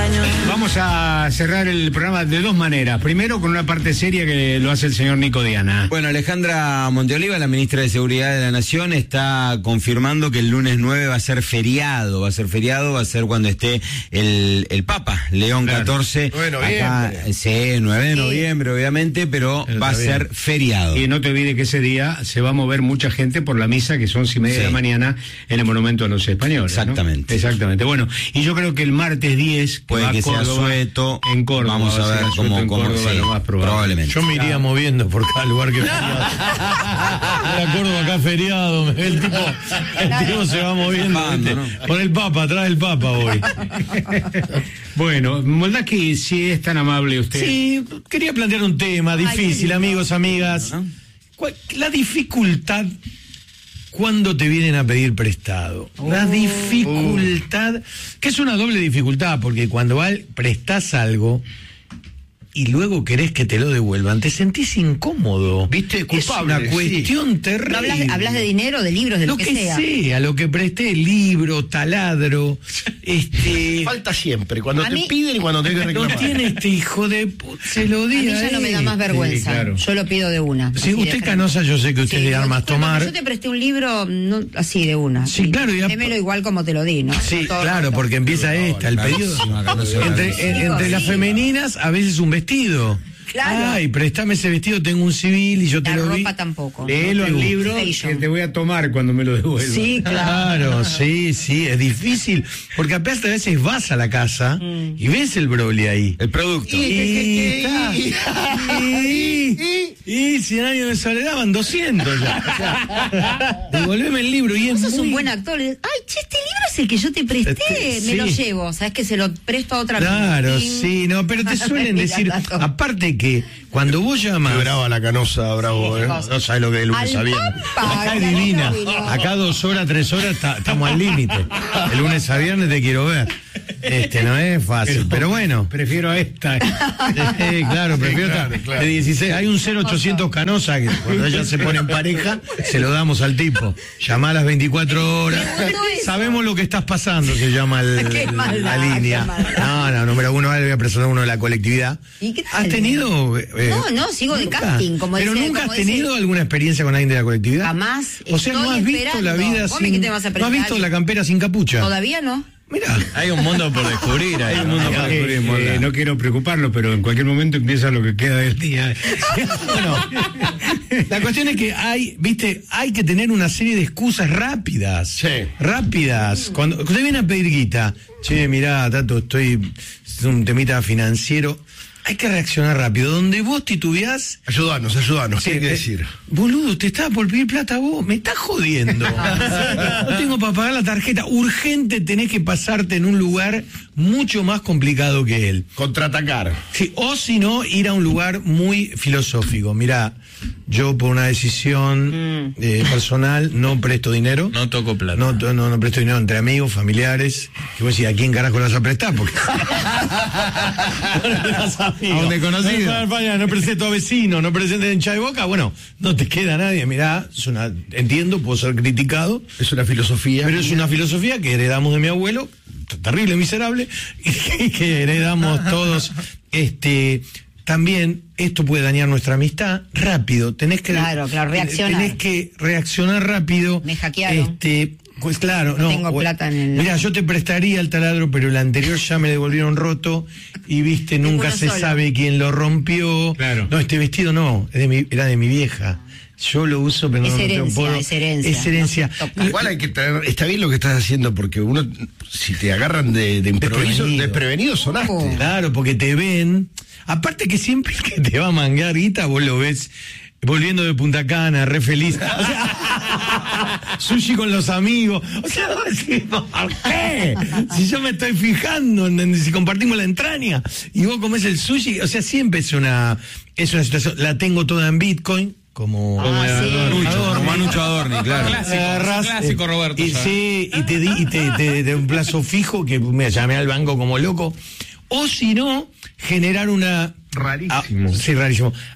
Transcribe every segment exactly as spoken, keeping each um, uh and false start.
años. Vamos a cerrar el programa de dos maneras. Primero, con una parte seria que lo hace el señor Nico Diana. Bueno, Alejandra Monteoliva, la ministra de Seguridad de la Nación, está confirmando que el lunes nueve va a ser feriado. Va a ser feriado, va a ser cuando esté el, el Papa, León Claro. catorce. nueve de noviembre. Acá, sí, nueve de noviembre, obviamente, pero Pero va a está bien. ser feriado. Y no te olvides que ese día se va a mover mucha gente por la misa, que son once y media Sí. de la mañana, en el Monumento a los Españoles. ¿no? Exactamente. Exactamente. Bueno, y yo creo que el martes diez, Puede va que a sea Córdoba, sueto. en Córdoba. Vamos a va ver ser cómo, sueto en cómo Córdoba, sí, lo más probable. probablemente. Yo me iría moviendo por cada lugar que vaya. Era Córdoba acá feriado. El tipo, el tipo se va moviendo. Bando, ¿viste? ¿no? Con el Papa, atrás del Papa voy. Bueno, Moldaki, si es tan amable usted. Sí, quería plantear un tema difícil, amigos, amigas. ¿No? ¿Cuál- La dificultad cuando te vienen a pedir prestado. La dificultad, que es una doble dificultad, porque cuando al- prestás algo y luego querés que te lo devuelvan, te sentís incómodo. Viste, culpable, Es una sí. cuestión ¿No terrible. hablas, de, hablas de dinero, de libros, de lo, lo que, sea? sea, lo que presté, libro, taladro, este... Falta siempre, cuando A te mí- piden y cuando te Lo reclaman. tiene este hijo de puta, se lo A mí diga. ya no me da más vergüenza. Sí, claro. Yo lo pido de una. Si así de usted frente. Canosa, yo sé que usted Sí, le digo, armas disculpa, tomar. Yo te presté un libro no, así de una. Sí, claro, y a- Démelo igual como te lo di, ¿no? Sí, Todo claro, roto. porque empieza esta, el periodo. Acá no se va a Entre, decir. en- entre las Sí. femeninas, a veces un vestido. Claro. Ay, préstame ese vestido, tengo un civil y yo te La lo vi. ropa tampoco. Léelo el libro Fashion. que te voy a tomar cuando me lo devuelvas. Sí, claro. Claro, sí, sí, es difícil. Porque apenas a veces vas a la casa Mm. y ves el Broly ahí. El producto. Y, está. Y, y cien años de soledad van doscientos ya. O sea, devolveme el libro y es Vos sos muy... un buen actor. Le dices, ay, che, este libro es el que yo te presté. Este, me lo sí. llevo. Sabes que se lo presto a otra Claro, persona. sí, no, pero te suelen Ya decir, está todo. aparte que cuando vos llamas... Qué brava la Canosa, bravo, Sí, ¿eh? cosa. No sabes lo que es el lunes Al a viernes. Pampa, Acá es Danilo divina. vino. Acá dos horas, tres horas ta- estamos al límite. El lunes a viernes te quiero ver. Este no es fácil, pero, bueno. Prefiero a esta. Eh, claro, prefiero claro, estar claro. de dieciséis. Hay un cero ochocientos Canosa que cuando ella se pone en pareja, se lo damos al tipo. Llama a las veinticuatro horas. Me gustó eso. Sabemos lo que estás pasando, se llama el- Qué maldad, la línea. qué maldad. No, no, número uno, ahora le voy a presentar uno de la colectividad. ¿Y qué tal? ¿Has tenido? eh, No, no, sigo de nunca? casting, como Pero dice- nunca como has tenido dice- alguna experiencia con alguien de la colectividad. Jamás. O sea, no Estoy has visto esperando. la vida ¿Vos me sin. qué te vas a ¿No has prestar? visto la campera sin capucha? Todavía no. Mira. Hay un mundo por descubrir. Hay un mundo por Eh, descubrir. eh, Molda. no quiero preocuparlo, pero en cualquier momento empieza lo que queda del día. Bueno, la cuestión es que hay, viste, hay que tener una serie de excusas rápidas. Sí. Rápidas. Cuando usted viene a pedir guita, che, mirá, Tato, estoy, es un temita financiero. Hay que reaccionar rápido. Donde vos titubeás, Ayúdanos, ayúdanos, ¿qué hay que eh, decir? boludo, te estaba por pedir plata vos, me estás jodiendo. No tengo para pagar la tarjeta. Urgente tenés que pasarte en un lugar mucho más complicado que él. Contraatacar. Sí, o si no, ir a un lugar muy filosófico. Mirá, yo por una decisión eh, personal no presto dinero. No toco plata. No, no, no presto dinero entre amigos, familiares. Y vos decís, ¿a quién carajo lo vas a prestar? Porque... A un desconocido. No, España, no presento a vecino, no presento en Chai Boca. Bueno, no te queda nadie. Mirá, es una, entiendo, puedo ser criticado. Es una filosofía. Pero es una filosofía que heredamos de mi abuelo, t- terrible, miserable, y que, que heredamos todos. Este, también esto puede dañar nuestra amistad rápido. Tenés que Claro, claro, reaccionar. Tenés que reaccionar rápido. Me hackearon. Este, pues claro, No no. tengo o- plata en el- Mira, yo te prestaría el taladro, pero el anterior ya me devolvieron roto y viste, Tengo nunca uno se solo. sabe quién lo rompió. Claro. No, este vestido no, es de mi- era de mi vieja. Yo lo uso, pero Es no, no tengo herencia, puedo- es herencia. Es herencia. No se toca. Igual hay que tener, está bien lo que estás haciendo, porque uno, si te agarran de, de improviso, Desprevenido. desprevenido sonaste. Oh. Claro, porque te ven. Aparte que siempre el que te va a mangar guita, vos lo ves volviendo de Punta Cana, re feliz. O sea, sushi con los amigos. O sea, vos decís, ¿por qué? Si yo me estoy fijando en, en si compartimos la entraña y vos comés el sushi, o sea, siempre es una, es una situación. La tengo toda en Bitcoin. Como, Ah, sí. Manucho, como Manucho Adorni, claro. Clásico, agarrás, clásico, eh, Roberto, Y, ya. sí, y te di y te, te- te un plazo fijo que me llamé al banco como loco. O si no, generar una. Rarísimo. Ah, sí, rarísimo.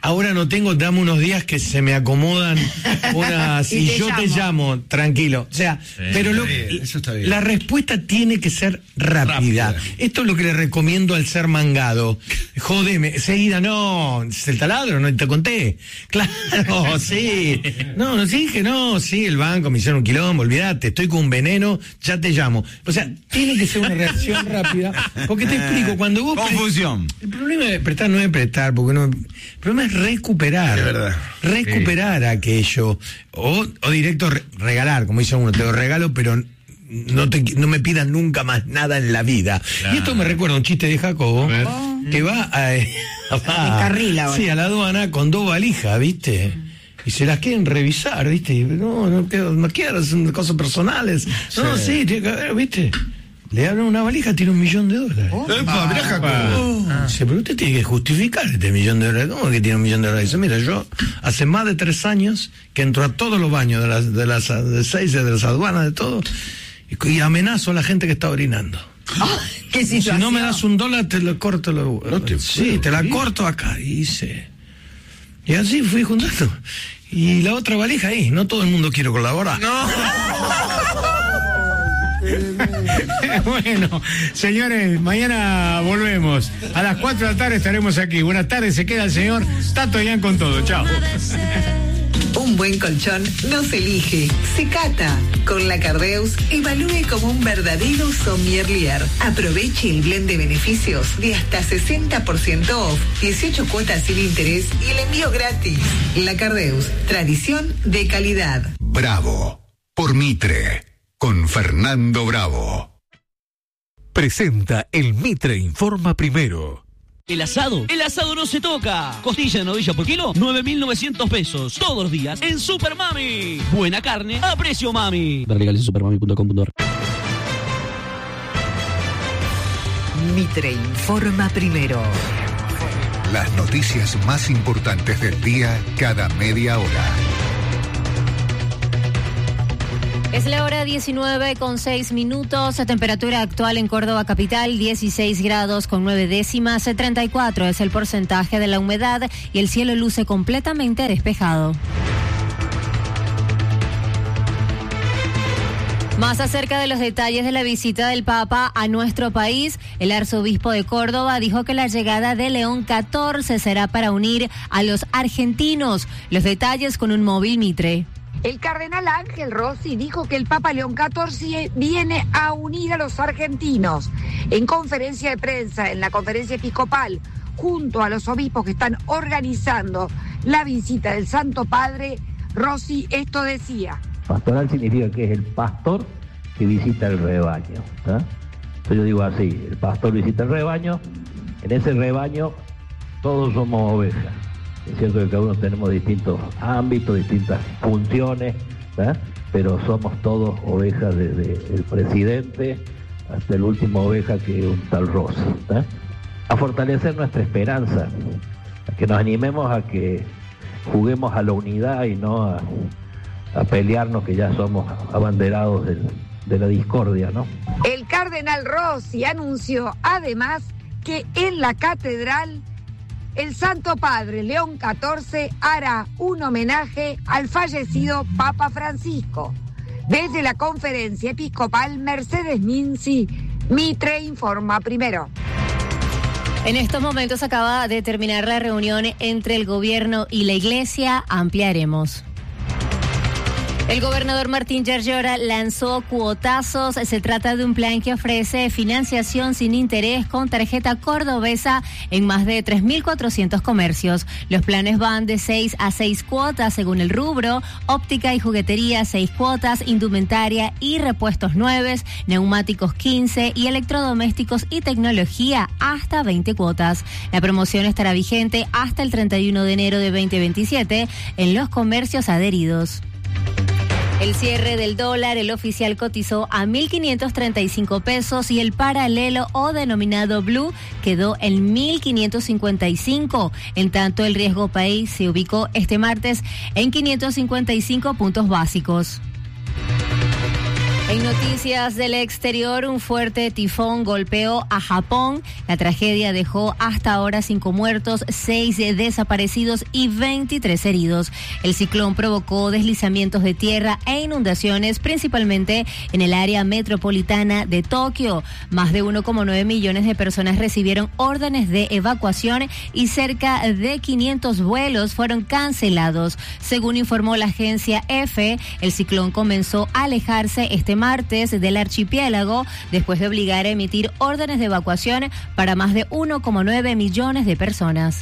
ahora no tengo, dame unos días que se me acomodan unas y, Y te yo llamo. te llamo, tranquilo. O sea, pero lo, está bien, eso está bien. la respuesta tiene que ser rápida. Rápida. Esto es lo que le recomiendo al ser mangado. Jodeme, seguida, no, es el taladro, no te conté. Claro, sí. No, no, sí dije, no, sí, el banco me hicieron un quilombo, olvídate, estoy con un veneno, ya te llamo. O sea, tiene que ser una reacción rápida, porque te explico, cuando vos... pre- Confusión. El problema de prestar no es prestar, porque no... El problema es recuperar. Es verdad. Recuperar aquello. O, o directo re- regalar, como dice uno, te lo regalo, pero no te no me pidas nunca más nada en la vida. Y esto me recuerda a un chiste de Jacobo, que va a... va- carril ahora. sí, a la aduana con dos valijas, ¿viste? Y se las quieren revisar, ¿viste? Y, no, no quiero, no quiero, son cosas personales. No, sí, tiene que haber, ¿viste? Le abren una valija, tiene un millón de dólares. Epa, mirá, Jacobo. Dice, pero usted tiene que justificar este millón de dólares. ¿Cómo que tiene un millón de dólares? Dice, mira, yo hace más de tres años que entro a todos los baños de las, de las de seis, de las aduanas, de todo, y, y amenazo a la gente que está orinando. ¿Qué Si situación? no me das un dólar, te lo corto. Lo, No te sí, puedo te la creer. corto acá. Y hice. Y así fui juntando. Y la otra valija ahí, no todo el mundo quiere colaborar. Bueno, señores, mañana volvemos. A las cuatro de la tarde estaremos aquí. Buenas tardes, se queda el señor Tato Yan con todo. Chao. Un buen colchón no se elige, se cata. Con la Cardeus, evalúe como un verdadero sommelier. Aproveche el blend de beneficios de hasta sesenta por ciento off, dieciocho cuotas sin interés y el envío gratis. La Cardeus, tradición de calidad. Bravo, por Mitre, con Fernando Bravo. Presenta el Mitre Informa Primero. El asado, el asado no se toca. Costilla de novilla por kilo, nueve mil novecientos pesos. Todos los días en Super Mami. Buena carne a precio mami. Ver legales en supermami punto com punto ar. Mitre informa primero. Las noticias más importantes del día cada media hora. Es la hora diecinueve con seis minutos, temperatura actual en Córdoba capital dieciséis grados con nueve décimas, treinta y cuatro es el porcentaje de la humedad y el cielo luce completamente despejado. Más acerca de los detalles de la visita del Papa a nuestro país, el arzobispo de Córdoba dijo que la llegada de León catorce será para unir a los argentinos. Los detalles con un móvil Mitre. El cardenal Ángel Rossi dijo que el Papa León catorce viene a unir a los argentinos. En conferencia de prensa, en la conferencia episcopal, junto a los obispos que están organizando la visita del Santo Padre, Rossi esto decía. Pastoral significa que es el pastor que visita el rebaño. ¿tá? Entonces yo digo así, el pastor visita el rebaño, en ese rebaño todos somos ovejas. Es cierto que cada uno tenemos distintos ámbitos, distintas funciones, ¿tá? Pero somos todos ovejas desde el presidente hasta el último oveja que es un tal Rossi. ¿tá? A fortalecer nuestra esperanza, a que nos animemos a que juguemos a la unidad y no a, a pelearnos, que ya somos abanderados del, de la discordia, ¿no? El cardenal Rossi anunció además que en la catedral el Santo Padre León catorce hará un homenaje al fallecido Papa Francisco. Desde la conferencia episcopal, Mercedes Minci, Mitre informa primero. En estos momentos acaba de terminar la reunión entre el gobierno y la iglesia. Ampliaremos. El gobernador Martín Yarlora lanzó cuotazos. Se trata de un plan que ofrece financiación sin interés con tarjeta cordobesa en más de tres mil cuatrocientos comercios. Los planes van de seis a seis cuotas según el rubro: óptica y juguetería seis cuotas, indumentaria y repuestos nueve, neumáticos quince y electrodomésticos y tecnología hasta veinte cuotas. La promoción estará vigente hasta el treinta y uno de enero de veinte veintisiete en los comercios adheridos. El cierre del dólar, el oficial cotizó a mil quinientos treinta y cinco pesos y el paralelo o denominado blue quedó en mil quinientos cincuenta y cinco. En tanto, el riesgo país se ubicó este martes en quinientos cincuenta y cinco puntos básicos. En noticias del exterior, un fuerte tifón golpeó a Japón. La tragedia dejó hasta ahora cinco muertos, seis desaparecidos y veintitrés heridos. El ciclón provocó deslizamientos de tierra e inundaciones, principalmente en el área metropolitana de Tokio. Más de uno coma nueve millones de personas recibieron órdenes de evacuación y cerca de quinientos vuelos fueron cancelados. Según informó la agencia EFE, el ciclón comenzó a alejarse este martes del archipiélago después de obligar a emitir órdenes de evacuación para más de uno coma nueve millones de personas.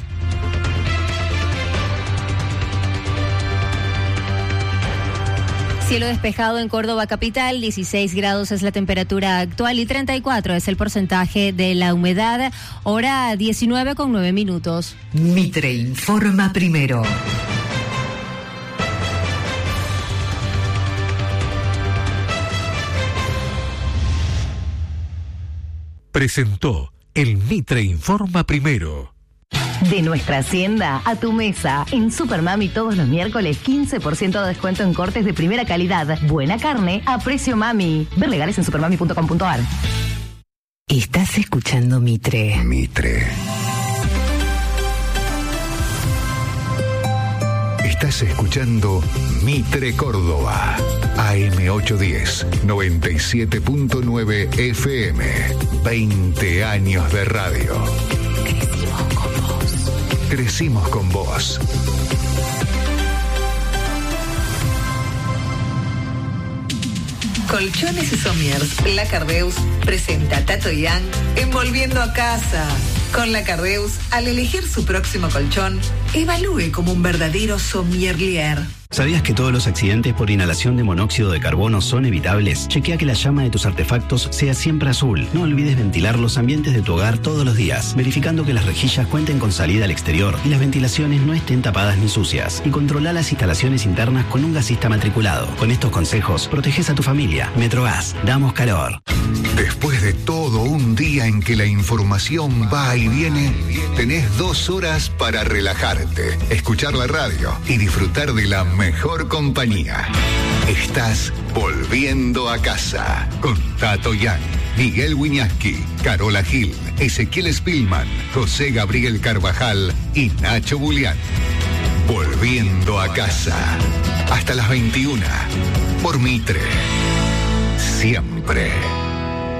Cielo despejado en Córdoba capital, dieciséis grados es la temperatura actual y treinta y cuatro es el porcentaje de la humedad, hora diecinueve con nueve minutos. Mitre informa primero. Presentó el Mitre Informa Primero. De nuestra hacienda a tu mesa. En Supermami todos los miércoles quince por ciento de descuento en cortes de primera calidad. Buena carne a precio mami. Ver legales en supermami punto com punto ar. Estás escuchando Mitre. Mitre. Estás escuchando Mitre Córdoba. A M ochocientos diez, noventa y siete punto nueve F M. veinte años de radio. Crecimos con vos. Crecimos con vos. Colchones y Somiers, La Cardeus presenta a Tato Yang envolviendo a casa. Con La Cardeus, al elegir su próximo colchón, evalúe como un verdadero sommelier. ¿Sabías que todos los accidentes por inhalación de monóxido de carbono son evitables? Chequea que la llama de tus artefactos sea siempre azul. No olvides ventilar los ambientes de tu hogar todos los días, verificando que las rejillas cuenten con salida al exterior y las ventilaciones no estén tapadas ni sucias. Y controla las instalaciones internas con un gasista matriculado. Con estos consejos, proteges a tu familia. Metrogas, damos calor. Después de todo un día en que la información va y viene, tenés dos horas para relajarte, escuchar la radio y disfrutar de la mejor compañía. Estás volviendo a casa con Tato Yang, Miguel Wiñaski, Carola Gil, Ezequiel Spillman, José Gabriel Carvajal y Nacho Bulián. Volviendo a casa. Hasta las veintiuna. Por Mitre. Siempre.